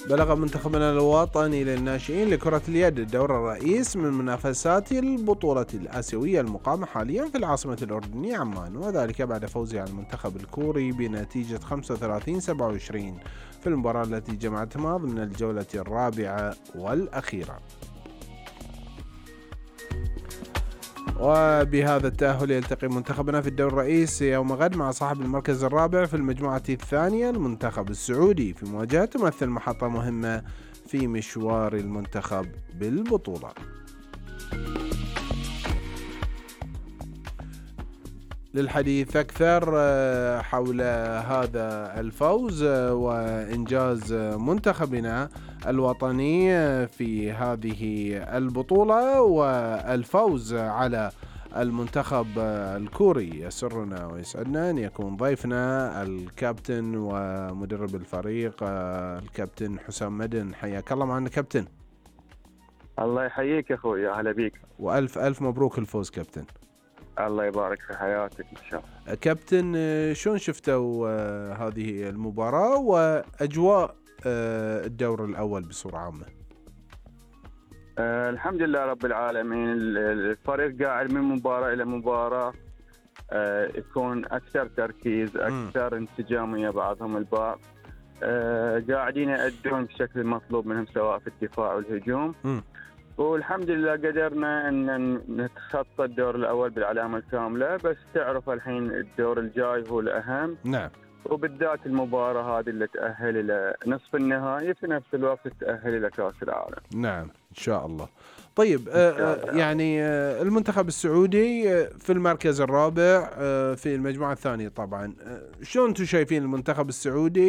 بلغ منتخبنا الوطني للناشئين لكرة اليد الدور الرئيس من منافسات البطولة الآسيوية المقامة حاليا في العاصمة الأردنية عمان، وذلك بعد فوزه على المنتخب الكوري بنتيجة 35-27 في المباراة التي جمعتهما ضمن الجولة الرابعة والأخيرة. وبهذا التأهل يلتقي منتخبنا في الدور الرئيس يوم غد مع صاحب المركز الرابع في المجموعة الثانية المنتخب السعودي في مواجهة تمثل محطة مهمة في مشوار المنتخب بالبطولة. للحديث أكثر حول هذا الفوز وإنجاز منتخبنا الوطني في هذه البطولة والفوز على المنتخب الكوري، يسرنا ويسعدنا أن يكون ضيفنا الكابتن ومدرب الفريق الكابتن حسام مدن. حياك الله معنا كابتن. الله يحييك يا أخوي، أهلا بيك، وألف ألف مبروك الفوز كابتن. الله يبارك في حياتك إن شاء الله. كابتن، شلون شفتوا هذه المباراة وأجواء الدور الأول بصورة عامة؟ الحمد لله رب العالمين. الفريق قاعد من مباراة إلى مباراة يكون أكثر تركيز، أكثر انسجامية بعضهم البعض، قاعدين يأدون بشكل المطلوب منهم سواء في الدفاع والهجوم. والحمد لله قدرنا أن نتخطى الدور الأول بالعلامة الكاملة، بس تعرف الحين الدور الجاي هو الأهم. نعم. وبالذات المباراة هذه اللي تأهل إلى نصف النهائي في نفس الوقت تأهل إلى كأس العالم. نعم إن شاء الله. طيب يعني المنتخب السعودي في المركز الرابع في المجموعة الثانية طبعا، شلون أنتم شايفين المنتخب السعودي